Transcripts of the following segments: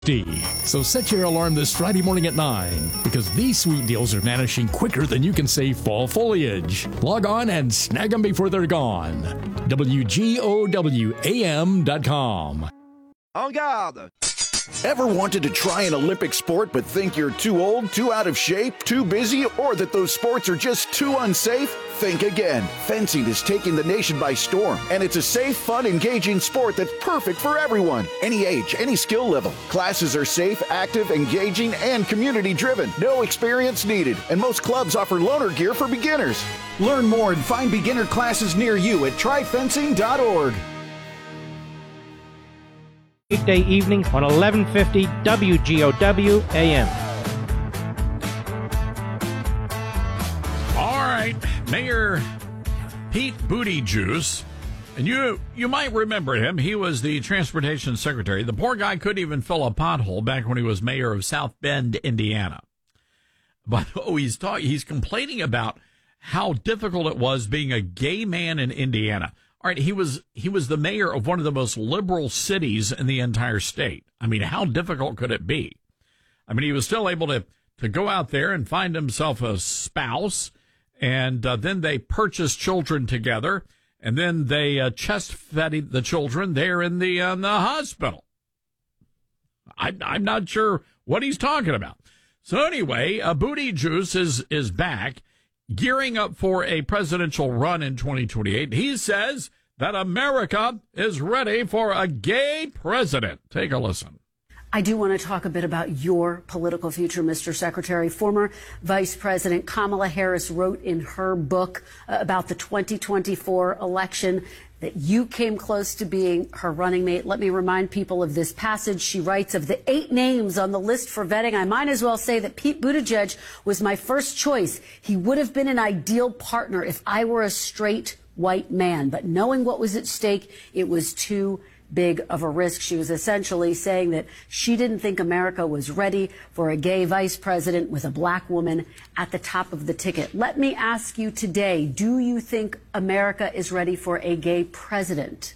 So set your alarm this Friday morning at 9 because these sweet deals are vanishing quicker than you can save fall foliage. Log on and snag them before they're gone. WGOWAM.com. En garde! Ever wanted to try an Olympic sport but think you're too old, too out of shape, too busy, or that those sports are just too unsafe? Think again. Fencing is taking the nation by storm, and it's a safe, fun, engaging sport that's perfect for everyone. Any age, any skill level. Classes are safe, active, engaging, and community-driven. No experience needed, and most clubs offer loaner gear for beginners. Learn more and find beginner classes near you at tryfencing.org. Weekday evening on 1150 WGOW AM. All right, Mayor Pete Buttigieg, and you might remember him. He was the transportation secretary. The poor guy couldn't even fill a pothole back when he was mayor of South Bend, Indiana. But he's complaining about how difficult it was being a gay man in Indiana. All right, he was the mayor of one of the most liberal cities in the entire state. I mean, how difficult could it be? I mean, he was still able to go out there and find himself a spouse, and then they purchased children together, and then they chest fed the children there in the hospital. I'm not sure what he's talking about. So anyway, Buttigieg is back, gearing up for a presidential run in 2028. He says that America is ready for a gay president. Take a listen. I do want to talk a bit about your political future, Mr. Secretary. Former Vice President Kamala Harris wrote in her book about the 2024 election that you came close to being her running mate. Let me remind people of this passage. She writes, of the 8 names on the list for vetting, I might as well say that Pete Buttigieg was my first choice. He would have been an ideal partner if I were a straight white man. But knowing what was at stake, it was too big of a risk. She was essentially saying that she didn't think America was ready for a gay vice president with a black woman at the top of the ticket. Let me ask you today, do you think America is ready for a gay president?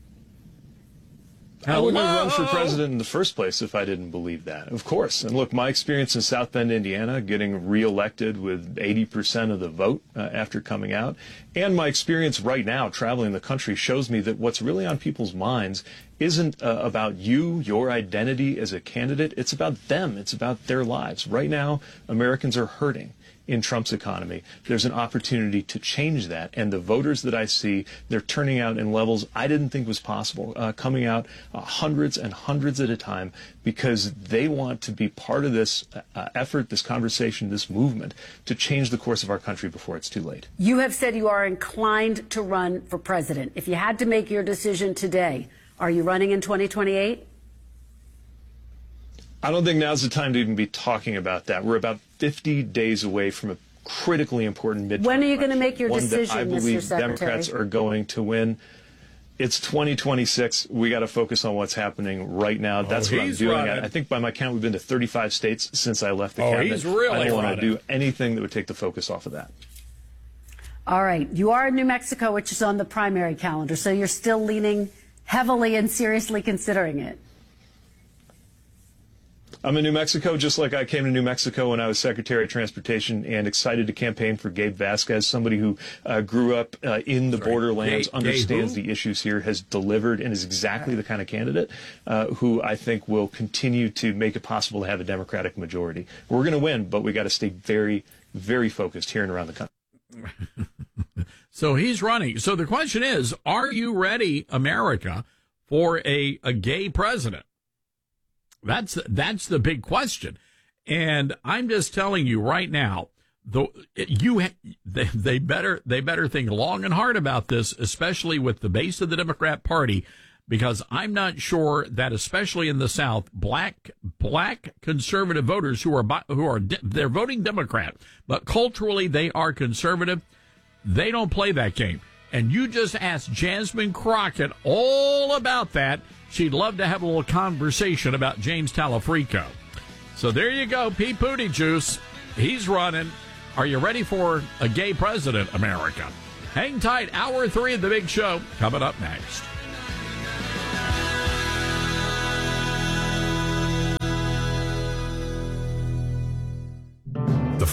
I wouldn't have run for president in the first place if I didn't believe that, of course. And look, my experience in South Bend, Indiana, getting reelected with 80% of the vote after coming out, and my experience right now traveling the country shows me that what's really on people's minds isn't about you, your identity as a candidate. It's about them. It's about their lives. Right now, Americans are hurting in Trump's economy. There's an opportunity to change that. And the voters that I see, they're turning out in levels I didn't think was possible, coming out hundreds and hundreds at a time because they want to be part of this effort, this conversation, this movement to change the course of our country before it's too late. You have said you are inclined to run for president. If you had to make your decision today, are you running in 2028? I don't think now's the time to even be talking about that. We're about 50 days away from a critically important midterm. When are you going to make your decision, I Mr. believe Secretary? Democrats are going to win. It's 2026. We got to focus on what's happening right now. That's what I'm doing. I think by my count, we've been to 35 states since I left the cabinet. He's really I don't want to do anything that would take the focus off of that. All right. You are in New Mexico, which is on the primary calendar, so you're still leaning heavily and seriously considering it. I'm in New Mexico, just like I came to New Mexico when I was Secretary of Transportation, and excited to campaign for Gabe Vasquez, somebody who grew up in the borderlands, understands the issues here, has delivered, and is exactly the kind of candidate who I think will continue to make it possible to have a Democratic majority. We're going to win, but we got to stay very, very focused here and around the country. So he's running. So the question is, are you ready, America, for a gay president? That's the big question. And I'm just telling you right now, they better think long and hard about this, especially with the base of the Democrat Party, because I'm not sure that, especially in the South, black conservative voters they're voting Democrat, but culturally they are conservative. They don't play that game. And you just asked Jasmine Crockett all about that. She'd love to have a little conversation about James Talafrico. So there you go, Pete Buttigieg. He's running. Are you ready for a gay president, America? Hang tight. Hour 3 of The Big Show coming up next.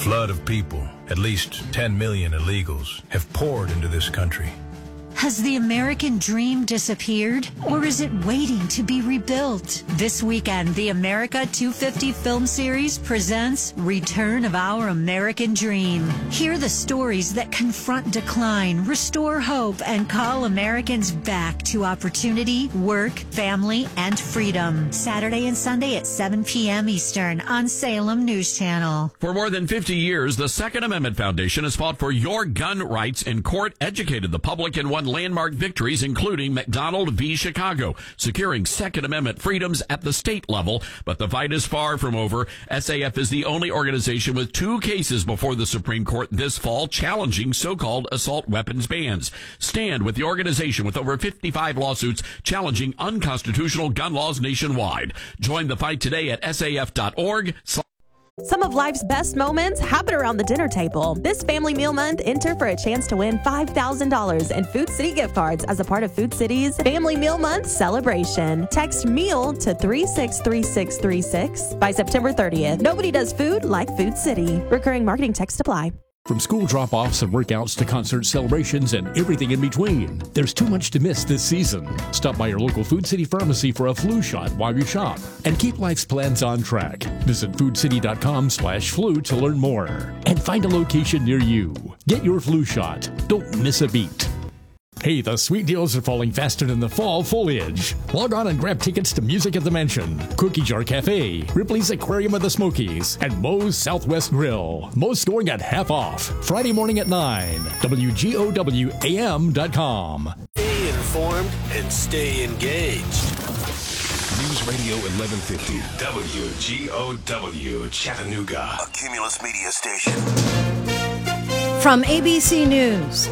flood of people, at least 10 million illegals, have poured into this country. Has the American dream disappeared, or is it waiting to be rebuilt? This weekend, the America 250 film series presents Return of Our American Dream. Hear the stories that confront decline, restore hope, and call Americans back to opportunity, work, family, and freedom. Saturday and Sunday at 7 p.m. Eastern on Salem News Channel. For more than 50 years, the Second Amendment Foundation has fought for your gun rights in court, educated the public, and won landmark victories, including McDonald v. Chicago, securing Second Amendment freedoms at the state level. But the fight is far from over. SAF is the only organization with 2 cases before the Supreme Court this fall challenging so-called assault weapons bans. Stand with the organization with over 55 lawsuits challenging unconstitutional gun laws nationwide. Join the fight today at saf.org. Some of life's best moments happen around the dinner table. This Family Meal Month, enter for a chance to win $5,000 in Food City gift cards as a part of Food City's Family Meal Month celebration. Text MEAL to 363636 by September 30th. Nobody does food like Food City. Recurring marketing text apply. From school drop-offs and workouts to concert celebrations and everything in between, there's too much to miss this season. Stop by your local Food City pharmacy for a flu shot while you shop and keep life's plans on track. Visit foodcity.com/flu to learn more and find a location near you. Get your flu shot. Don't miss a beat. Hey, the sweet deals are falling faster than the fall foliage. Log on and grab tickets to Music at the Mansion, Cookie Jar Cafe, Ripley's Aquarium of the Smokies, and Moe's Southwest Grill. Most going at half off. Friday morning at 9. WGOWAM.com. Stay informed and stay engaged. News Radio 1150, WGOW, Chattanooga. A Cumulus Media station. From ABC News,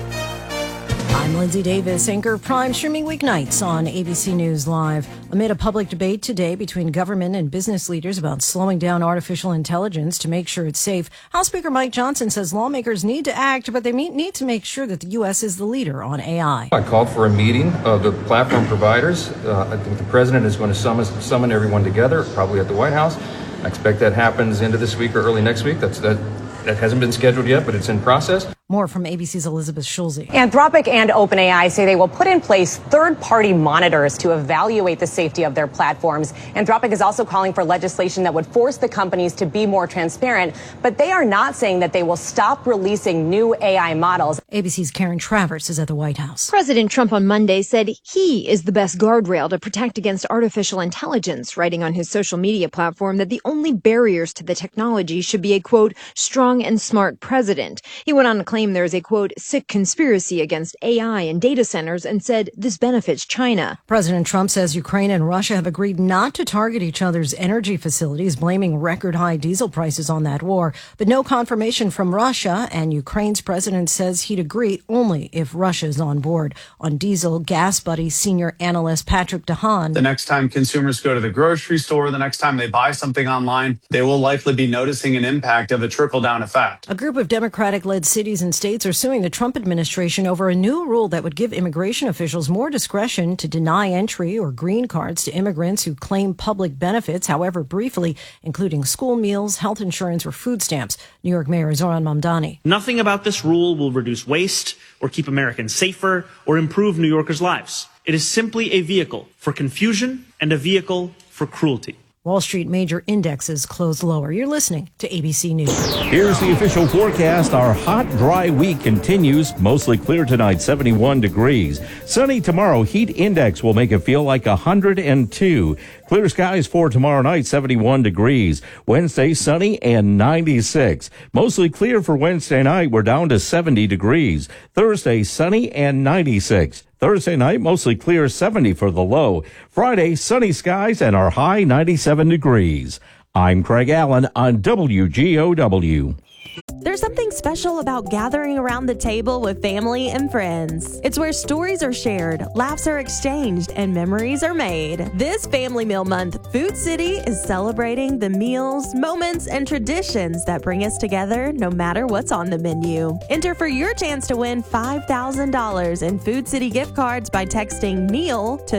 I'm Lindsay Davis, anchor of Prime, streaming weeknights on ABC News Live. Amid a public debate today between government and business leaders about slowing down artificial intelligence to make sure it's safe, House Speaker Mike Johnson says lawmakers need to act, but they need to make sure that the U.S. is the leader on AI. I called for a meeting of the platform providers. I think the president is going to summon everyone together, probably at the White House. I expect that happens into this week or early next week. That hasn't been scheduled yet, but it's in process. More from ABC's Elizabeth Schulze. Anthropic and OpenAI say they will put in place third-party monitors to evaluate the safety of their platforms. Anthropic is also calling for legislation that would force the companies to be more transparent, but they are not saying that they will stop releasing new AI models. ABC's Karen Travers is at the White House. President Trump on Monday said he is the best guardrail to protect against artificial intelligence, writing on his social media platform that the only barriers to the technology should be a, quote, strong and smart president. He went on to claim there is a, quote, sick conspiracy against AI and data centers and said this benefits China. President Trump says Ukraine and Russia have agreed not to target each other's energy facilities, blaming record high diesel prices on that war. But no confirmation from Russia, and Ukraine's president says he'd agree only if Russia's on board. On diesel, Gas Buddy senior analyst Patrick DeHaan. The next time consumers go to the grocery store, the next time they buy something online, they will likely be noticing an impact of a trickle-down effect. A group of Democratic-led cities and states are suing the Trump administration over a new rule that would give immigration officials more discretion to deny entry or green cards to immigrants who claim public benefits, however briefly, including school meals, health insurance, or food stamps. New York Mayor Zoran Mamdani. Nothing about this rule will reduce waste or keep Americans safer or improve New Yorkers' lives. It is simply a vehicle for confusion and a vehicle for cruelty. Wall Street major indexes closed lower. You're listening to ABC News. Here's the official forecast. Our hot, dry week continues. Mostly clear tonight, 71 degrees. Sunny tomorrow. Heat index will make it feel like 102. Clear skies for tomorrow night, 71 degrees. Wednesday, sunny and 96. Mostly clear for Wednesday night. We're down to 70 degrees. Thursday, sunny and 96. Thursday night, mostly clear, 70 for the low. Friday, sunny skies and our high, 97 degrees. I'm Craig Allen on WGOW. There's something special about gathering around the table with family and friends. It's where stories are shared, laughs are exchanged, and memories are made. This Family Meal Month, Food City is celebrating the meals, moments, and traditions that bring us together no matter what's on the menu. Enter for your chance to win $5,000 in Food City gift cards by texting MEAL to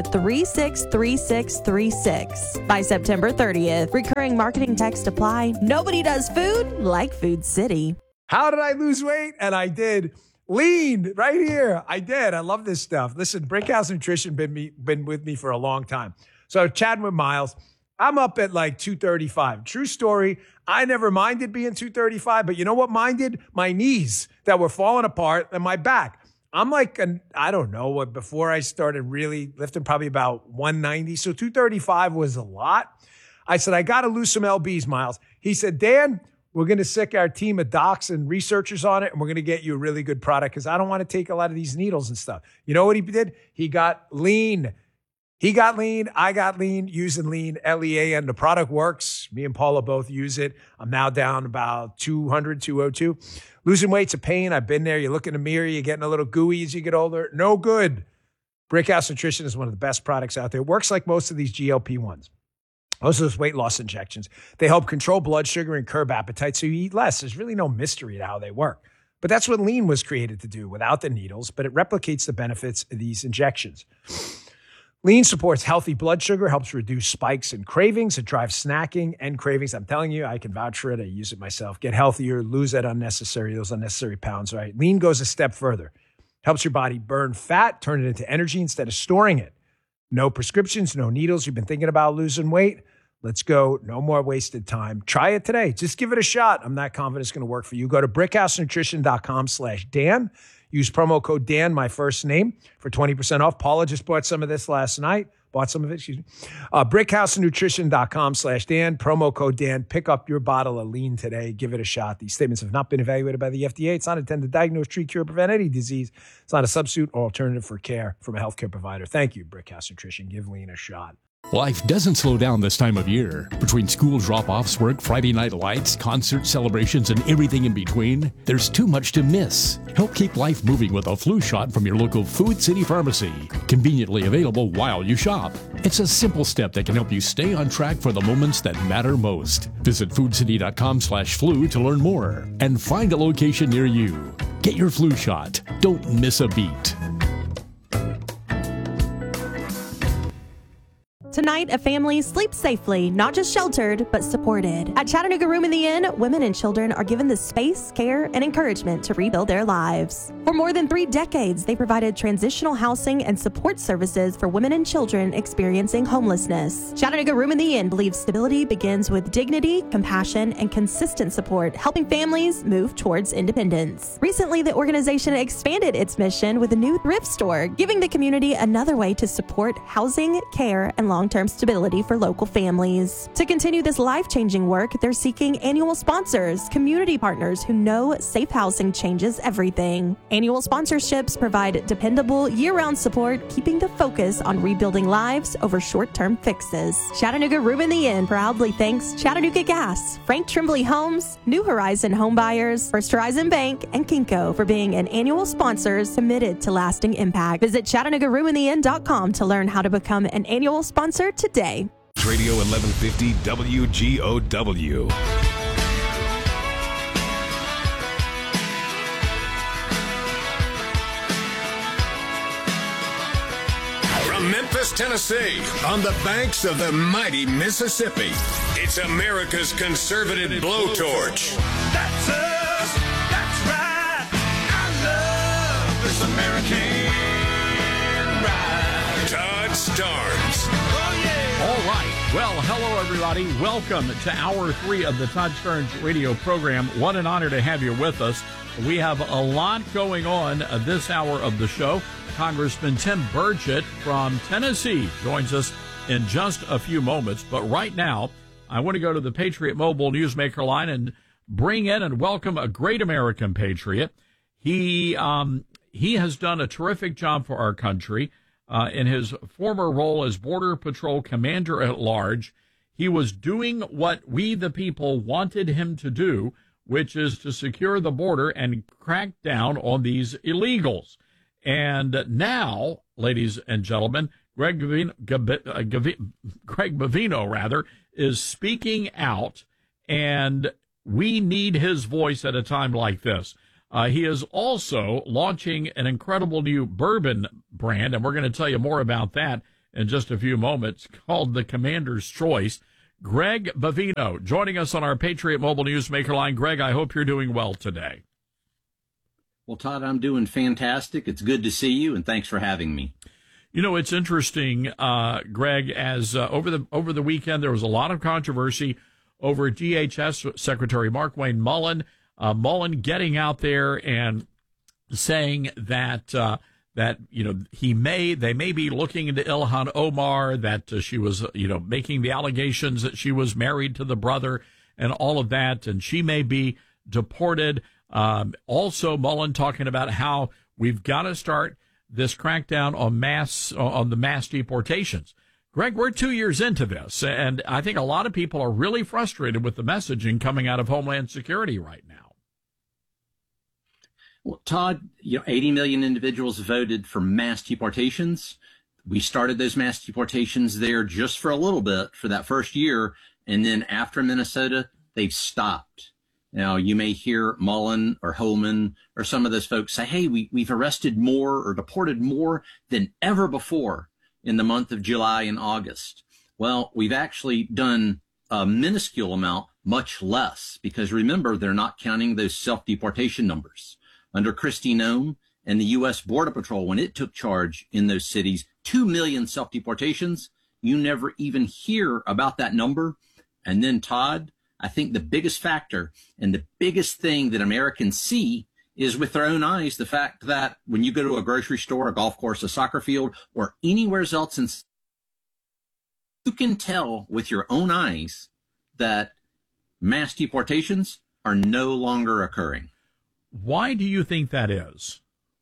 363636 by September 30th. Recurring marketing text apply. Nobody does food like Food City. City. How did I lose weight? And I did. Lean right here. I did. I love this stuff. Listen, Brickhouse Nutrition been with me for a long time. So chatting with Miles, I'm up at like 235. True story. I never minded being 235, but you know what minded? My knees that were falling apart and my back. I'm like, I don't know, before I started really lifting, probably about 190. So 235 was a lot. I said, I got to lose some LBs, Miles. He said, Dan, we're going to sick our team of docs and researchers on it, and we're going to get you a really good product because I don't want to take a lot of these needles and stuff. You know what he did? He got lean. He got lean. I got lean using lean, LEAN. The product works. Me and Paula both use it. I'm now down about 200, 202. Losing weight's a pain. I've been there. You look in the mirror, you're getting a little gooey as you get older. No good. Brickhouse Nutrition is one of the best products out there. It works like most of these GLP-1s. Most of those weight loss injections. They help control blood sugar and curb appetite so you eat less. There's really no mystery to how they work. But that's what lean was created to do without the needles, but it replicates the benefits of these injections. Lean supports healthy blood sugar, helps reduce spikes and cravings. It drives snacking and cravings. I'm telling you, I can vouch for it. I use it myself. Get healthier, lose those unnecessary pounds, right? Lean goes a step further. Helps your body burn fat, turn it into energy instead of storing it. No prescriptions, no needles. You've been thinking about losing weight? Let's go. No more wasted time. Try it today. Just give it a shot. I'm not confident it's going to work for you. Go to brickhousenutrition.com/Dan. Use promo code Dan, my first name, for 20% off. Paula just bought some of this last night. Brickhousenutrition.com/Dan. Promo code Dan. Pick up your bottle of lean today. Give it a shot. These statements have not been evaluated by the FDA. It's not intended to diagnose, treat, cure, or prevent any disease. It's not a substitute or alternative for care from a healthcare provider. Thank you, Brickhouse Nutrition. Give lean a shot. Life doesn't slow down this time of year. Between school drop-offs, work, Friday night lights, concert celebrations, and everything in between, there's too much to miss. Help keep life moving with a flu shot from your local Food City Pharmacy. Conveniently available while you shop. It's a simple step that can help you stay on track for the moments that matter most. Visit foodcity.com/flu to learn more and find a location near you. Get your flu shot. Don't miss a beat. Tonight, a family sleeps safely, not just sheltered, but supported. At Chattanooga Room in the Inn, women and children are given the space, care, and encouragement to rebuild their lives. For more than 3 decades, they provided transitional housing and support services for women and children experiencing homelessness. Chattanooga Room in the Inn believes stability begins with dignity, compassion, and consistent support, helping families move towards independence. Recently, the organization expanded its mission with a new thrift store, giving the community another way to support housing, care, and long-term stability for local families. To continue this life-changing work, they're seeking annual sponsors, community partners who know safe housing changes everything. Annual sponsorships provide dependable year-round support, keeping the focus on rebuilding lives over short-term fixes. Chattanooga Room in the Inn proudly thanks Chattanooga Gas, Frank Tremblay Homes, New Horizon Home Buyers, First Horizon Bank, and Kinko for being an annual sponsors committed to lasting impact. Visit ChattanoogaRoomInTheInn.com to learn how to become an annual sponsor today. Radio 1150 WGOW. From Memphis, Tennessee, on the banks of the mighty Mississippi, it's America's conservative blowtorch. That's us. That's right. I love this American ride. Todd Starnes. All right. Well, hello, everybody. Welcome to Hour 3 of the Todd Starnes radio program. What an honor to have you with us. We have a lot going on this hour of the show. Congressman Tim Burchett from Tennessee joins us in just a few moments. But right now, I want to go to the Patriot Mobile Newsmaker line and bring in and welcome a great American patriot. He has done a terrific job for our country. In his former role as Border Patrol Commander at Large, he was doing what we, the people, wanted him to do, which is to secure the border and crack down on these illegals. And now, ladies and gentlemen, Greg Bovino is speaking out, and we need his voice at a time like this. He is also launching an incredible new bourbon brand, and we're going to tell you more about that in just a few moments, called the Commander's Choice. Greg Bavino joining us on our Patriot Mobile Newsmaker line. Greg, I hope you're doing well today. Well, Todd, I'm doing fantastic. It's good to see you, and thanks for having me. You know, it's interesting, Greg, as over the weekend, there was a lot of controversy over DHS Secretary Markwayne Mullin. Mullin getting out there and saying that they may be looking into Ilhan Omar, that she was, making the allegations that she was married to the brother and all of that, and she may be deported. Also, Mullin talking about how we've got to start this crackdown on the mass deportations. Greg, we're 2 years into this, and I think a lot of people are really frustrated with the messaging coming out of Homeland Security right now. Well, Todd, 80 million individuals voted for mass deportations. We started those mass deportations there just for a little bit for that first year, and then after Minnesota, they've stopped. Now, you may hear Mullin or Holman or some of those folks say, hey, we've arrested more or deported more than ever before in the month of July and August. Well, we've actually done a minuscule amount, much less, because remember, they're not counting those self-deportation numbers. Under Kristi Noem and the U.S. Border Patrol, when it took charge in those cities, 2 million self-deportations, you never even hear about that number. And then, Todd, I think the biggest factor and the biggest thing that Americans see is with their own eyes, the fact that when you go to a grocery store, a golf course, a soccer field, or anywhere else, you can tell with your own eyes that mass deportations are no longer occurring. Why do you think that is?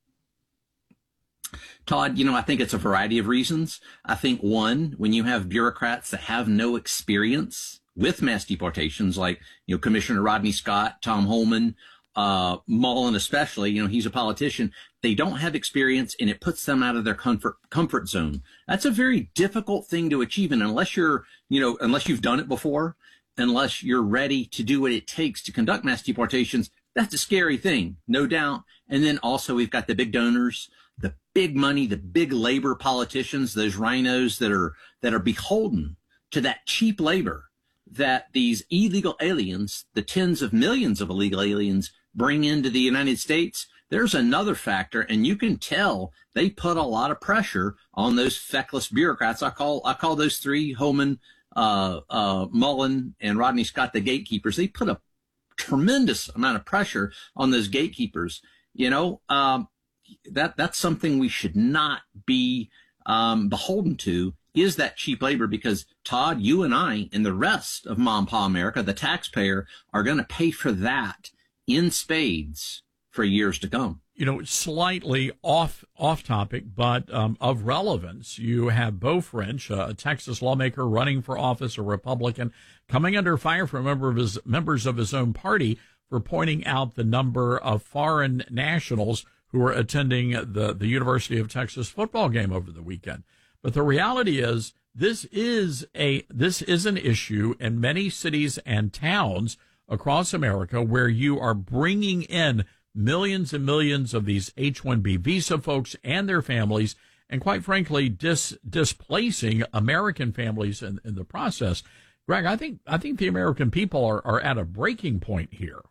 Todd, I think it's a variety of reasons. I think, one, when you have bureaucrats that have no experience with mass deportations, like, Commissioner Rodney Scott, Tom Holman, Mullin especially, he's a politician, they don't have experience, and it puts them out of their comfort zone. That's a very difficult thing to achieve, and unless you've done it before, unless you're ready to do what it takes to conduct mass deportations, that's a scary thing, no doubt. And then also we've got the big donors, the big money, the big labor politicians, those rhinos that are beholden to that cheap labor that these illegal aliens, the tens of millions of illegal aliens, bring into the United States. There's another factor, and you can tell they put a lot of pressure on those feckless bureaucrats. I call those three, Holman, Mullin, and Rodney Scott, the gatekeepers. They put a tremendous amount of pressure on those gatekeepers. That's something we should not be beholden to, is that cheap labor, because Todd, you and I and the rest of Mom and Pa America, the taxpayer, are going to pay for that in spades for years to come. Slightly off topic, but of relevance. You have Beau French, a Texas lawmaker running for office, a Republican, coming under fire from members of his own party for pointing out the number of foreign nationals who were attending the University of Texas football game over the weekend. But the reality is, this is an issue in many cities and towns across America where you are bringing in millions and millions of these H-1B visa folks and their families, and quite frankly, displacing American families in the process. Greg, I think the American people are at a breaking point here.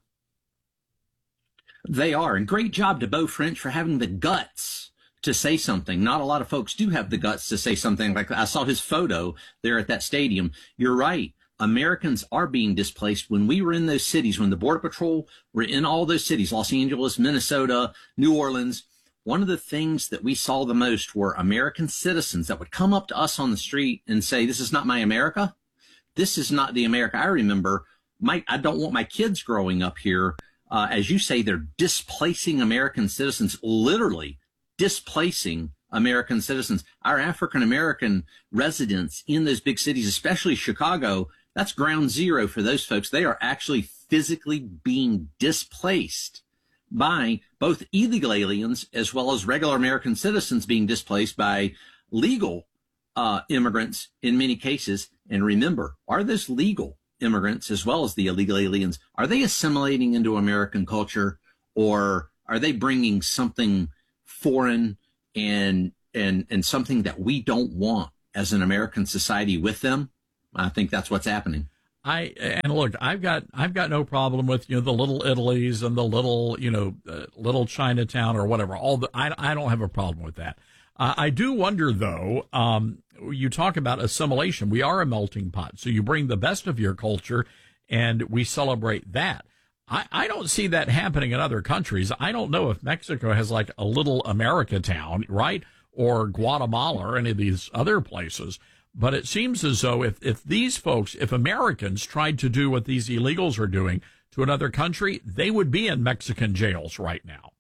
They are, and great job to Beau French for having the guts to say something. Not a lot of folks do have the guts to say something like that. I saw his photo there at that stadium. You're right. Americans are being displaced. When we were in those cities, when the Border Patrol were in all those cities, Los Angeles, Minnesota, New Orleans, one of the things that we saw the most were American citizens that would come up to us on the street and say, this is not my America. This is not the America I remember. I don't want my kids growing up here. As you say, they're displacing American citizens, literally displacing American citizens. Our African-American residents in those big cities, especially Chicago, that's ground zero for those folks. They are actually physically being displaced by both illegal aliens as well as regular American citizens being displaced by legal immigrants in many cases. And remember, are those legal immigrants as well as the illegal aliens, are they assimilating into American culture, or are they bringing something foreign and something that we don't want as an American society with them? I think that's what's happening. And look, I've got no problem with, the little Italys and the little, little Chinatown or whatever. I don't have a problem with that. I do wonder, though, you talk about assimilation. We are a melting pot. So you bring the best of your culture and we celebrate that. I don't see that happening in other countries. I don't know if Mexico has like a little America town, right? Or Guatemala or any of these other places. But it seems as though if these folks, if Americans tried to do what these illegals are doing to another country, they would be in Mexican jails right now.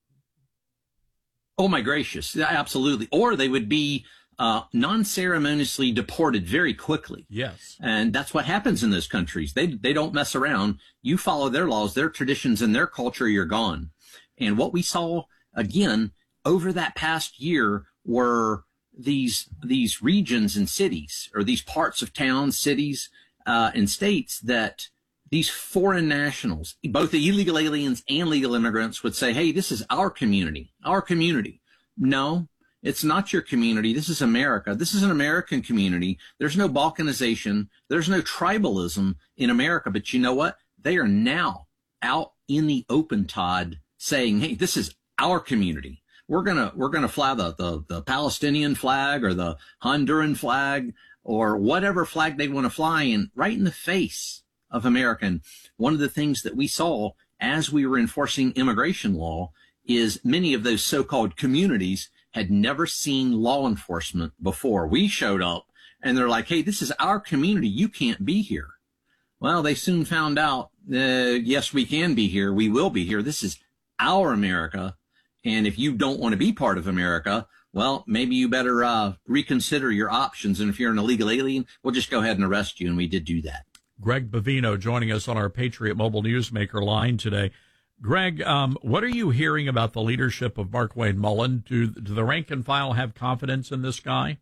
Oh, my gracious. Absolutely. Or they would be non-ceremoniously deported very quickly. Yes. And that's what happens in those countries. They don't mess around. You follow their laws, their traditions, and their culture, you're gone. And what we saw, again, over that past year were these regions and cities, or these parts of towns, cities, and states that these foreign nationals, both the illegal aliens and legal immigrants, would say, hey, this is our community, our community. No, it's not your community. This is America. This is an American community. There's no balkanization. There's no tribalism in America. But you know what? They are now out in the open, Todd, saying, hey, this is our community. We're gonna fly the Palestinian flag or the Honduran flag or whatever flag they want to fly in, right in the face of America. And one of the things that we saw as we were enforcing immigration law is many of those so-called communities had never seen law enforcement before. We showed up and they're like, hey, this is our community. You can't be here. Well, they soon found out, yes, we can be here. We will be here. This is our America. And if you don't want to be part of America, well, maybe you better reconsider your options. And if you're an illegal alien, we'll just go ahead and arrest you. And we did do that. Greg Bavino joining us on our Patriot Mobile Newsmaker line today. Greg, what are you hearing about the leadership of Markwayne Mullin? Do the rank and file have confidence in this guy?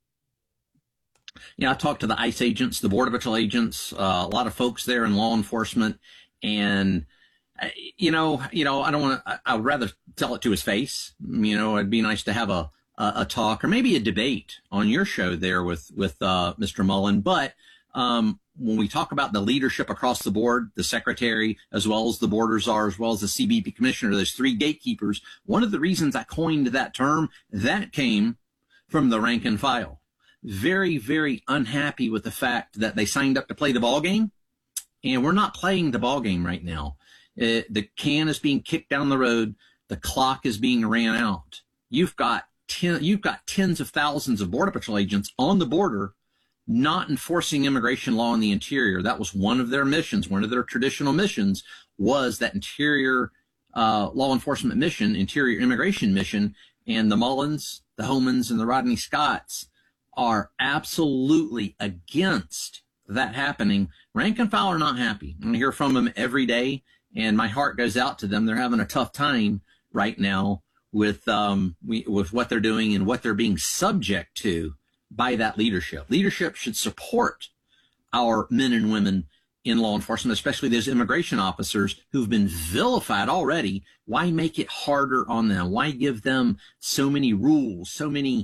Yeah, I talked to the ICE agents, the Border Patrol agents, a lot of folks there in law enforcement. And I don't want to, I'd rather tell it to his face. It'd be nice to have a talk or maybe a debate on your show there with Mr. Mullin. But, when we talk about the leadership across the board, the secretary, as well as the border czar, as well as the CBP commissioner, those three gatekeepers, one of the reasons I coined that term, that came from the rank and file. Very, very unhappy with the fact that they signed up to play the ball game, and we're not playing the ball game right now. The can is being kicked down the road. The clock is being ran out. You've got tens of thousands of Border Patrol agents on the border not enforcing immigration law in the interior. That was one of their missions. One of their traditional missions was that interior law enforcement mission, interior immigration mission. And the Mullins, the Homans, and the Rodney Scotts are absolutely against that happening. Rank and file are not happy. I hear from them every day, and my heart goes out to them. They're having a tough time right now with what they're doing and what they're being subject to by that leadership. Leadership should support our men and women in law enforcement, especially those immigration officers who've been vilified already. Why make it harder on them? Why give them so many rules, so many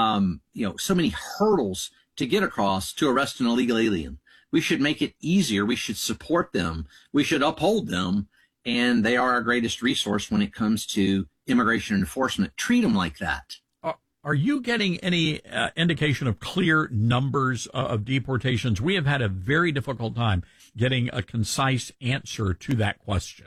hurdles to get across to arrest an illegal alien? We should make it easier. We should support them. We should uphold them. And they are our greatest resource when it comes to immigration enforcement. Treat them like that. Are you getting any indication of clear numbers of deportations? We have had a very difficult time getting a concise answer to that question.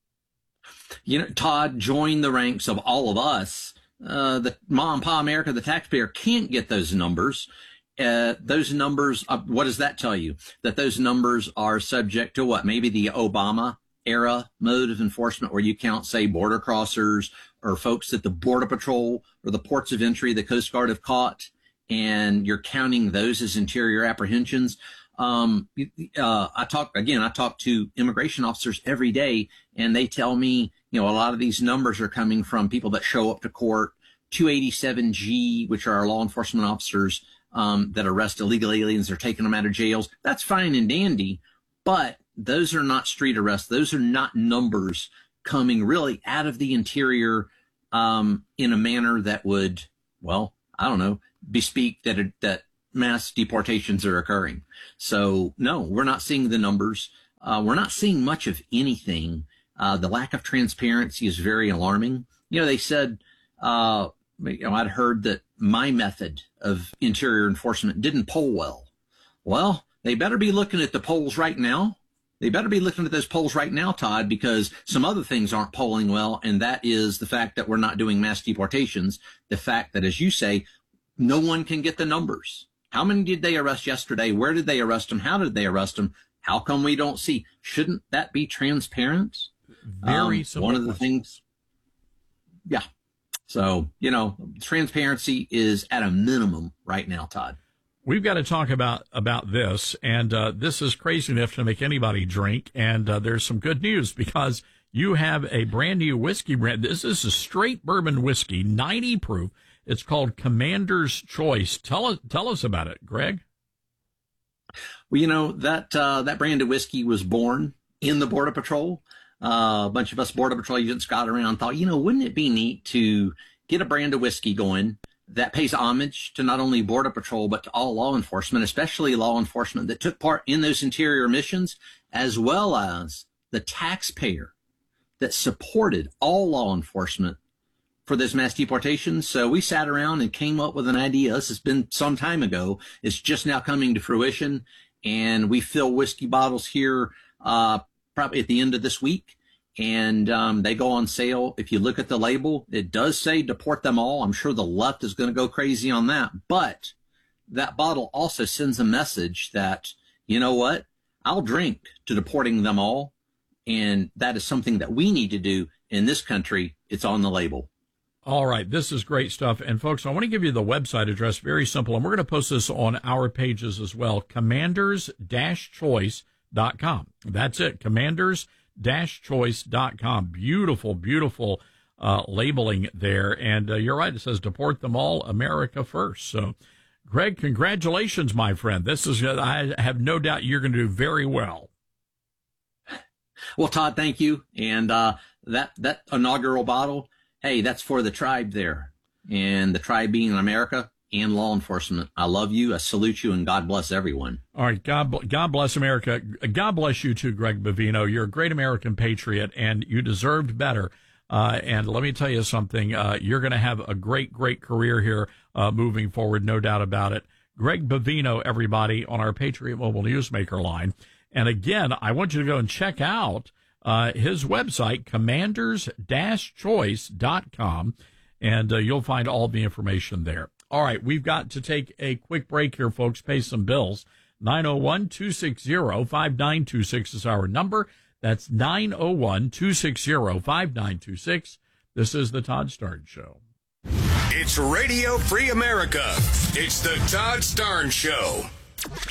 Todd, join the ranks of all of us. The Ma and Pa America, the taxpayer, can't get those numbers. Those numbers, what does that tell you? That those numbers are subject to what? Maybe the Obama era mode of enforcement where you count, say, border crossers or folks that the Border Patrol or the ports of entry, the Coast Guard have caught, and you're counting those as interior apprehensions. I talk to immigration officers every day, and they tell me, a lot of these numbers are coming from people that show up to court, 287G, which are our law enforcement officers that arrest illegal aliens. They're taking them out of jails. That's fine and dandy, but those are not street arrests. Those are not numbers coming really out of the interior in a manner that would, bespeak that mass deportations are occurring. So, no, we're not seeing the numbers. We're not seeing much of anything. The lack of transparency is very alarming. They said, I'd heard that my method of interior enforcement didn't poll well. Well, they better be looking at the polls right now. They better be looking at those polls right now, Todd, because some other things aren't polling well, and that is the fact that we're not doing mass deportations, the fact that, as you say, no one can get the numbers. How many did they arrest yesterday? Where did they arrest them? How did they arrest them? How come we don't see? Shouldn't that be transparent? Very simple. One of the things. Yeah. So, transparency is at a minimum right now, Todd. We've got to talk about this, and this is crazy enough to make anybody drink, and there's some good news because you have a brand new whiskey brand. This is a straight bourbon whiskey, 90 proof. It's called Commander's Choice. Tell us about it, Greg. Well, that brand of whiskey was born in the Border Patrol. A bunch of us Border Patrol agents got around and thought, wouldn't it be neat to get a brand of whiskey going that pays homage to not only Border Patrol, but to all law enforcement, especially law enforcement that took part in those interior missions, as well as the taxpayer that supported all law enforcement for those mass deportations. So we sat around and came up with an idea. This has been some time ago. It's just now coming to fruition. And we fill whiskey bottles here probably at the end of this week. And they go on sale. If you look at the label, it does say deport them all. I'm sure the left is going to go crazy on that. But that bottle also sends a message that, you know what, I'll drink to deporting them all. And that is something that we need to do in this country. It's on the label. All right. This is great stuff. And folks, I want to give you the website address. Very simple. And we're going to post this on our pages as well. Commanders-choice.com. That's it. Commanders-choice.com. Beautiful, beautiful labeling there. And you're right. It says deport them all, America first. So, Greg, congratulations, my friend. I have no doubt you're going to do very well. Well, Todd, thank you. And that inaugural bottle, hey, that's for the tribe there. And the tribe being America and law enforcement. I love you. I salute you, and God bless everyone. All right. God bless America. God bless you too, Greg Bavino. You're a great American patriot, and you deserved better. And let me tell you something. You're going to have a great, great career here moving forward, no doubt about it. Greg Bavino, everybody, on our Patriot Mobile Newsmaker line. And again, I want you to go and check out his website, commanders-choice.com, and you'll find all the information there. All right, we've got to take a quick break here, folks, pay some bills. 901-260-5926 is our number. That's 901-260-5926. This is the Todd Starnes Show. It's Radio Free America. It's the Todd Starnes Show.